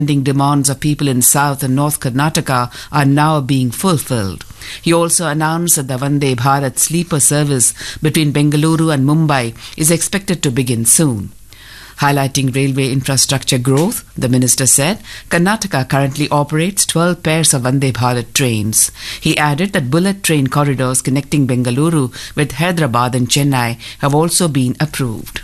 demands of people in South and North Karnataka are now being fulfilled. He also announced that the Vande Bharat sleeper service between Bengaluru and Mumbai is expected to begin soon. Highlighting railway infrastructure growth, the minister said Karnataka currently operates 12 pairs of Vande Bharat trains. He added that bullet train corridors connecting Bengaluru with Hyderabad and Chennai have also been approved.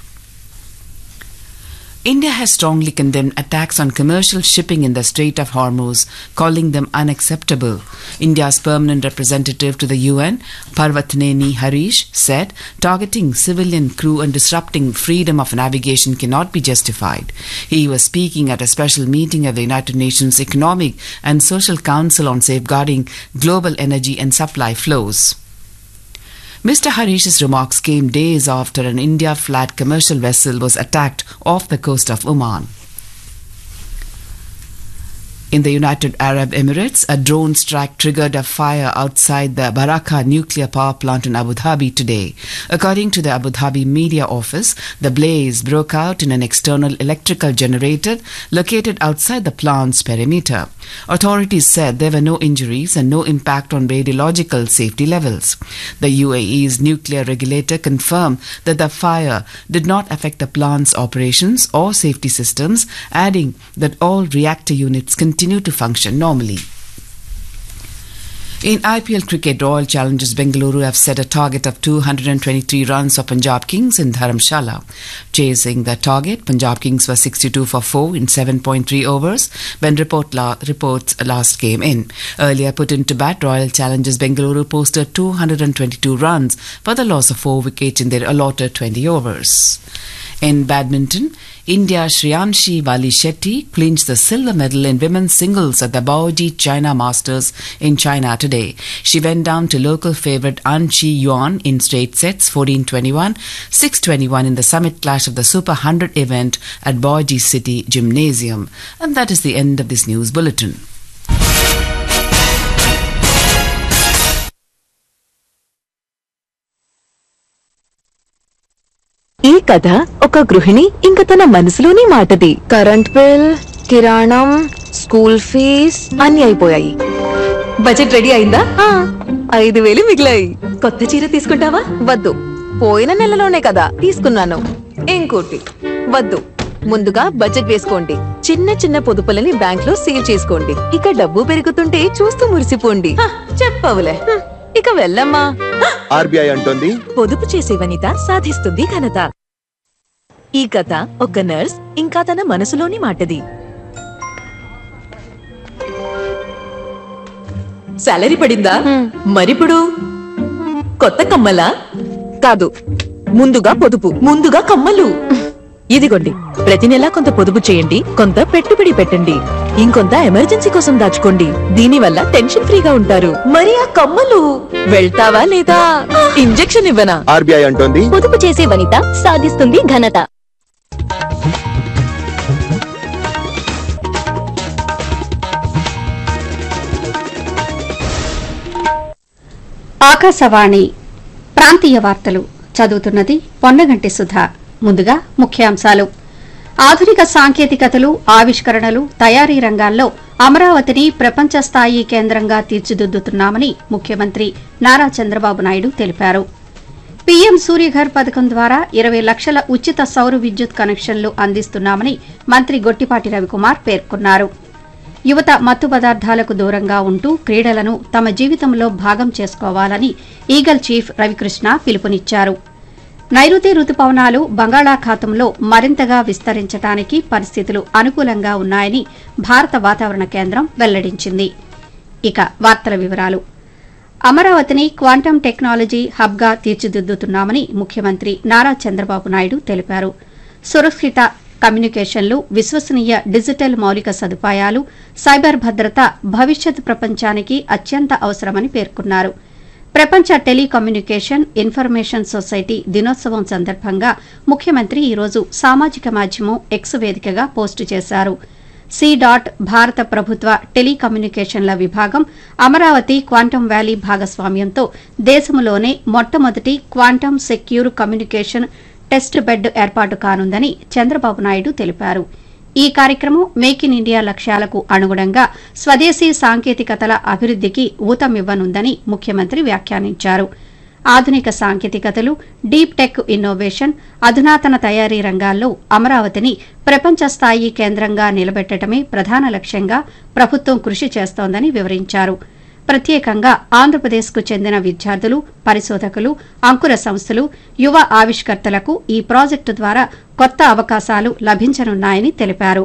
India has strongly condemned attacks on commercial shipping in the Strait of Hormuz, calling them unacceptable. India's permanent representative to the UN, Parvatneni Harish, said targeting civilian crew and disrupting freedom of navigation cannot be justified. He was speaking at a special meeting of the United Nations Economic and Social Council on safeguarding global energy and supply flows. Mr. Harish's remarks came days after an India-flagged commercial vessel was attacked off the coast of Oman. In the United Arab Emirates, a drone strike triggered a fire outside the Barakah nuclear power plant in Abu Dhabi today. According to the Abu Dhabi media office, the blaze broke out in an external electrical generator located outside the plant's perimeter. Authorities said there were no injuries and no impact on radiological safety levels. The UAE's nuclear regulator confirmed that the fire did not affect the plant's operations or safety systems, adding that all reactor units continue to function normally. In IPL cricket, Royal Challengers Bengaluru have set a target of 223 runs for Punjab Kings in Dharamshala. Chasing the target, Punjab Kings were 62 for 4 in 7.3 overs when reports last came in. Earlier put into bat, Royal Challengers Bengaluru posted 222 runs for the loss of 4 wickets in their allotted 20 overs. In badminton, India's Shreyanshi Wali Shetty clinched the silver medal in women's singles at the Baoji China Masters in China today. She went down to local favourite An Chi Yuan in straight sets 14-21, 6-21 in the summit clash of the Super 100 event at Baoji City Gymnasium. And that is the end of this news bulletin. ఈ కథ ఒక గృహిణి ఇంక తన మనసులోని మాటది. Current bill, కిరాణం, school fees అన్ని అయిపోయాయి. బడ్జెట్ రెడీ అయిందా? 5,000 మిగిలాయి. కొత్త చీర తీసుకుంటావా? వద్దు, పోయిన నెలలోనే కదా తీసుకున్నాను. ఇంకోటి వద్దు. ముందుగా బడ్జెట్ వేసుకోండి. చిన్న చిన్న పొదుపులని బ్యాంక్ లో సేవ్ చేసుకోండి. ఇక డబ్బు పెరుగుతుంటే చూస్తూ మురిసిపోండి. చెప్పవులే, ఇక వెళ్ళమ్మా. ఆర్బీఐ అంటోంది పొదుపు చేసే వనిత సాధిస్తుంది ఘనత. ఈ కథ ఒక నర్స్ ఇంకా తన మనసులోని మాటది. సాలరీ పడిందా? మరిప్పుడు కొత్త కమ్మలా? కాదు, ముందుగా పొదుపు, ముందుగా కమ్మలు. ఇదిగోండి, ప్రతి నెలా కొంత పొదుపు చేయండి, కొంత పెట్టుబడి పెట్టండి, ఇంకొంత ఎమర్జెన్సీ కోసం దాచుకోండి. దీనివల్ల టెన్షన్ ఫ్రీగా ఉంటారు. మరి ఆ కమ్మలు వెళ్తావా లేదా? ఇంజెక్షన్ ఇవ్వనా? ఆర్బీఐ అంటోంది పొదుపు చేసే వనిత సాధిస్తుంది ఘనత. ఆకాశవాణి ప్రాంతీయ వార్తలు చదువుతున్నది పొన్నగంటి సుధా. ముందుగా ముఖ్యాంశాలు. ఆధునిక సాంకేతికతలు, ఆవిష్కరణలు, తయారీ రంగాల్లో అమరావతిని ప్రపంచ స్థాయి కేంద్రంగా తీర్చిదిద్దుతున్నామని ముఖ్యమంత్రి నారా చంద్రబాబు నాయుడు తెలిపారు. పీఎం సూర్యఘర్ పథకం ద్వారా 20 లక్షల ఉచిత సౌర విద్యుత్ కనెక్షన్లు అందిస్తున్నామని మంత్రి గొట్టిపాటి రవికుమార్ పేర్కొన్నారు. యువత మత్తు పదార్థాలకు దూరంగా ఉంటూ క్రీడలను తమ జీవితంలో భాగం చేసుకోవాలని ఈగల్ చీఫ్ రవికృష్ణ పిలుపునిచ్చారు. నైరుతి రుతుపవనాలు బంగాళాఖాతంలో మరింతగా విస్తరించడానికి పరిస్థితులు అనుకూలంగా ఉన్నాయని భారత వాతావరణ కేంద్రం వెల్లడించింది. ఇక వార్తల వివరాలు. అమరావతిని క్వాంటం టెక్నాలజీ హబ్గా తీర్చిదిద్దుతున్నామని ముఖ్యమంత్రి నారా చంద్రబాబు నాయుడు తెలిపారు. సురక్షిత కమ్యూనికేషన్లు, విశ్వసనీయ డిజిటల్ మౌలిక సదుపాయాలు, సైబర్ భద్రత భవిష్యత్ ప్రపంచానికి అత్యంత అవసరమని పేర్కొన్నారు. ప్రపంచ టెలికమ్యూనికేషన్ ఇన్ఫర్మేషన్ సొసైటీ దినోత్సవం సందర్భంగా ముఖ్యమంత్రి ఈరోజు సామాజిక మాధ్యమం ఎక్స్ వేదికగా పోస్టు చేశారు. భారత ప్రభుత్వ టెలికమ్యూనికేషన్ల విభాగం అమరావతి క్వాంటం వ్యాలీ భాగస్వామ్యంతో దేశంలోనే మొట్టమొదటి quantum secure communication test bed ఏర్పాటు కానుందని చంద్రబాబు నాయుడు తెలిపారు. ఈ కార్యక్రమం మేక్ ఇన్ ఇండియా లక్ష్యాలకు అనుగుణంగా స్వదేశీ సాంకేతికతల అభివృద్దికి ఊతమివ్వనుందని ముఖ్యమంత్రి వ్యాఖ్యానించారు. ఆధునిక సాంకేతికతలు, డీప్ టెక్ ఇన్నోవేషన్, అధునాతన తయారీ రంగాల్లో అమరావతిని ప్రపంచ స్థాయి కేంద్రంగా నిలబెట్టడమే ప్రధాన లక్ష్యంగా ప్రభుత్వం కృషి చేస్తోందని వివరించారు. ప్రత్యేకంగా ఆంధ్రప్రదేశ్కు చెందిన విద్యార్థులు, పరిశోధకులు, అంకుర సంస్థలు, యువ ఆవిష్కర్తలకు ఈ ప్రాజెక్టు ద్వారా కొత్త అవకాశాలు లభించనున్నాయని తెలిపారు.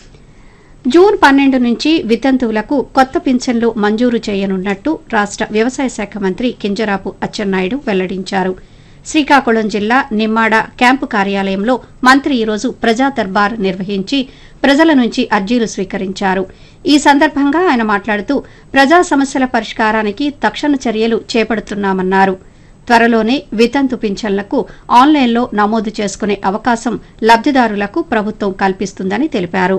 జూన్ 12 నుంచి వితంతువులకు కొత్త పింఛన్లు మంజూరు చేయనున్నట్టు రాష్ట వ్యవసాయ శాఖ మంత్రి కింజరాపు అచ్చెన్నాయుడు వెల్లడించారు. శ్రీకాకుళం జిల్లా నిమ్మాడ క్యాంపు కార్యాలయంలో మంత్రి ఈరోజు ప్రజా దర్బార్ నిర్వహించి ప్రజల నుంచి అర్జీలు స్వీకరించారు. ఈ సందర్భంగా ఆయన మాట్లాడుతూ ప్రజా సమస్యల పరిష్కారానికి తక్షణ చర్యలు చేపడుతున్నామన్నారు. త్వరలోనే వితంతు పింఛన్లకు ఆన్లైన్లో నమోదు చేసుకునే అవకాశం లబ్దిదారులకు ప్రభుత్వం కల్పిస్తుందని తెలిపారు.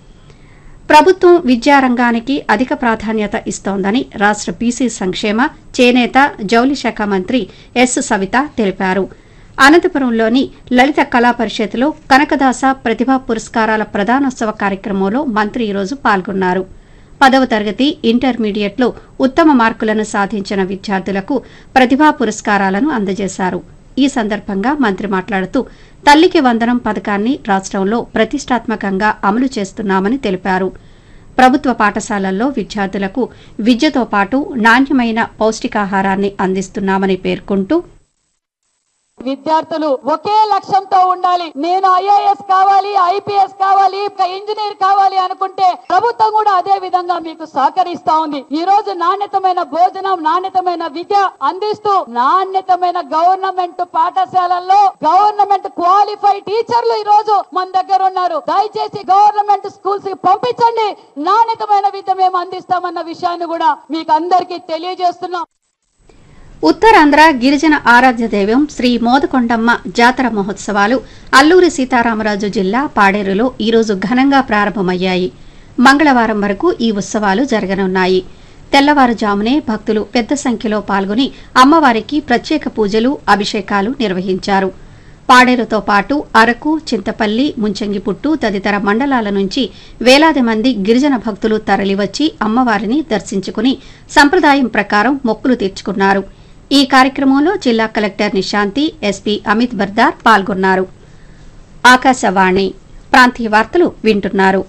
ప్రభుత్వం విద్యారంగానికి అధిక ప్రాధాన్యత ఇస్తోందని రాష్ట బీసీ సంక్షేమ, చేనేత, జౌళి శాఖ మంత్రి ఎస్ సవిత తెలిపారు. అనంతపురంలోని లలిత కళా పరిషత్లో కనకదాస ప్రతిభా పురస్కారాల ప్రదానోత్సవ కార్యక్రమంలో మంత్రి ఈరోజు పాల్గొన్నారు. 10వ తరగతి, ఇంటర్మీడియట్లో ఉత్తమ మార్కులను సాధించిన విద్యార్థులకు ప్రతిభా పురస్కారాలను అందజేశారు. ఈ సందర్భంగా మంత్రి మాట్లాడుతూ తల్లికి వందనం పథకాన్ని రాష్ట్రంలో ప్రతిష్టాత్మకంగా అమలు చేస్తున్నామని తెలిపారు. ప్రభుత్వ పాఠశాలల్లో విద్యార్థులకు విద్యతో పాటు నాణ్యమైన పౌష్టికాహారాన్ని అందిస్తున్నామని పేర్కొంటూ విద్యార్థులు ఒకే లక్ష్యంతో ఉండాలి. నేను ఐఏఎస్ కావాలి, ఐపీఎస్ కావాలి, ఇంజనీర్ కావాలి అనుకుంటే ప్రభుత్వం కూడా అదే విధంగా మీకు సహకరిస్తా ఉంది. ఈ రోజు నాణ్యతమైన భోజనం, నాణ్యతమైన విద్య అందిస్తూ నాణ్యతమైన గవర్నమెంట్ పాఠశాలల్లో గవర్నమెంట్ క్వాలిఫైడ్ టీచర్లు ఈ రోజు మన దగ్గర ఉన్నారు. దయచేసి గవర్నమెంట్ స్కూల్స్ కి పంపించండి. నాణ్యతమైన విద్య మేము అందిస్తామన్న విషయాన్ని కూడా మీకు అందరికీ తెలియజేస్తున్నాం. ఉత్తరాంధ్ర గిరిజన ఆరాధ్య దైవం శ్రీ మోదకొండమ్మ జాతర మహోత్సవాలు అల్లూరి సీతారామరాజు జిల్లా పాడేరులో ఈరోజు ఘనంగా ప్రారంభమయ్యాయి. మంగళవారం వరకు ఈ ఉత్సవాలు జరగనున్నాయి. తెల్లవారుజామునే భక్తులు పెద్ద సంఖ్యలో పాల్గొని అమ్మవారికి ప్రత్యేక పూజలు, అభిషేకాలు నిర్వహించారు. పాడేరుతో పాటు అరకు, చింతపల్లి, ముంచంగిపుట్టు తదితర మండలాల నుంచి వేలాది మంది గిరిజన భక్తులు తరలివచ్చి అమ్మవారిని దర్శించుకుని సంప్రదాయం ప్రకారం మొక్కులు తీర్చుకున్నారు. ఈ కార్యక్రమంలో జిల్లా కలెక్టర్ నిశాంతి, ఎస్పీ అమిత్ బర్దార్ పాల్గొన్నారు. ఆకాశవాణి ప్రాంతీయ వార్తలు వింటున్నారు.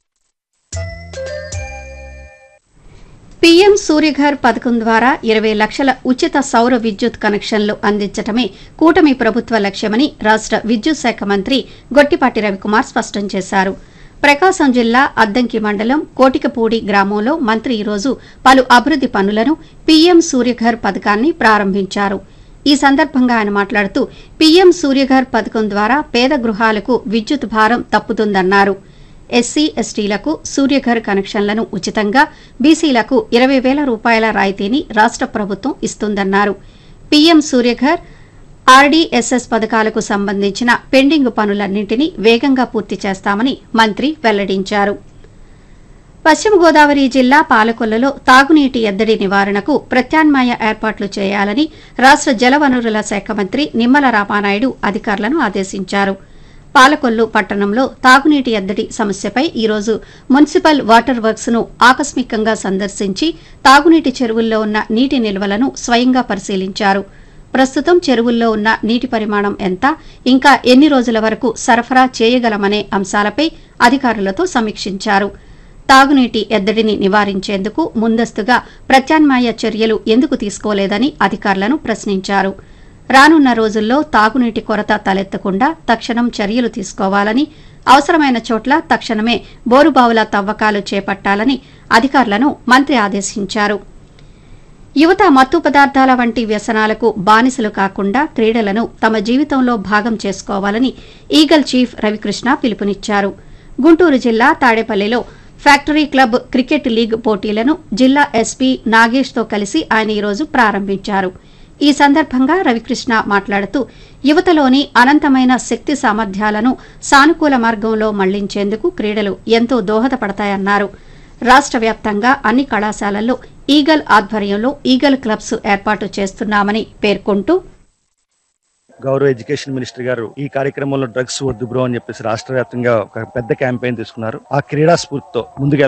పీఎం సూర్యఘర్ పథకం ద్వారా 20 లక్షల ఉచిత సౌర విద్యుత్ కనెక్షన్లు అందించడమే కూటమి ప్రభుత్వ లక్ష్యమని రాష్ట విద్యుత్ శాఖ మంత్రి గొట్టిపాటి రవికుమార్ స్పష్టం చేశారు. ప్రకాశం జిల్లా అద్దంకి మండలం కోటికపూడి గ్రామంలో మంత్రి ఈరోజు పలు అభివృద్ది పనులను పీఎం సూర్యఘర్ పథకాన్ని ప్రారంభించారు. ఈ సందర్భంగా ఆయన మాట్లాడుతూ పీఎం సూర్యఘర్ పథకం ద్వారా పేద గృహాలకు విద్యుత్ భారం తప్పుతుందన్నారు. ఎస్సీ, ఎస్టీలకు సూర్యఘర్ కనెక్షన్లను ఉచితంగా, బీసీలకు 20,000 రూపాయల రాయితీని రాష్ట ప్రభుత్వం ఇస్తుందన్నారు. పీఎం సూర్యఘర్, ఆర్డీఎస్ఎస్ పథకాలకు సంబంధించిన పెండింగ్ పనులన్నింటినీ వేగంగా పూర్తి చేస్తామని మంత్రి వెల్లడించారు. పశ్చిమ గోదావరి జిల్లా పాలకొల్లులో తాగునీటి ఎద్దడి నివారణకు ప్రత్యామ్నాయ ఏర్పాట్లు చేయాలని రాష్ట జలవనరుల శాఖ మంత్రి నిమ్మల రామానాయుడు అధికారులను ఆదేశించారు. పాలకొల్లు పట్టణంలో తాగునీటి ఎద్దడి సమస్యపై ఈరోజు మున్సిపల్ వాటర్ వర్క్స్ ను ఆకస్మికంగా సందర్శించి తాగునీటి చెరువుల్లో ఉన్న నీటి నిల్వలను స్వయంగా పరిశీలించారు. ప్రస్తుతం చెరువుల్లో ఉన్న నీటి పరిమాణం ఎంత, ఇంకా ఎన్ని రోజుల వరకు సరఫరా చేయగలమనే అంశాలపై అధికారులతో సమీక్షించారు. తాగునీటి ఎద్దడిని నివారించేందుకు ముందస్తుగా ప్రత్యామ్నాయ చర్యలు ఎందుకు తీసుకోలేదని అధికారులను ప్రశ్నించారు. రానున్న రోజుల్లో తాగునీటి కొరత తలెత్తకుండా తక్షణం చర్యలు తీసుకోవాలని, అవసరమైన చోట్ల తక్షణమే బోరుబావుల తవ్వకాలు చేపట్టాలని అధికారులను మంత్రి ఆదేశించారు. యువత మత్తు పదార్థాల వంటి వ్యసనాలకు బానిసలు కాకుండా క్రీడలను తమ జీవితంలో భాగం చేసుకోవాలని ఈగల్ చీఫ్ రవికృష్ణ పిలుపునిచ్చారు. గుంటూరు జిల్లా తాడేపల్లిలో ఫ్యాక్టరీ క్లబ్ క్రికెట్ లీగ్ పోటీలను జిల్లా ఎస్పీ నాగేష్తో కలిసి ఆయన ఈరోజు ప్రారంభించారు. ఈ సందర్భంగా రవికృష్ణ మాట్లాడుతూ యువతలోని అనంతమైన శక్తి సామర్థ్యాలను సానుకూల మార్గంలో మళ్లించేందుకు క్రీడలు ఎంతో దోహదపడతాయన్నారు. రాష్ట వ్యాప్తంగా అన్ని కళాశాలల్లో ఈగల్ ఆధ్వర్యంలో ఈగల్ క్లబ్స్ ఏర్పాటు చేస్తున్నామని పేర్కొంటూ గౌరవ ఎడ్యుకేషన్ మినిస్టర్ గారు ఈ కార్యక్రమంలో డ్రగ్స్ వద్దు బ్రో అని చెప్పేసి రాష్ట్ర వ్యాప్తంగా ఒక పెద్ద క్యాంపెయిన్ తీసుకున్నారు. ఆ క్రీడా స్ఫూర్తితో ముందుకు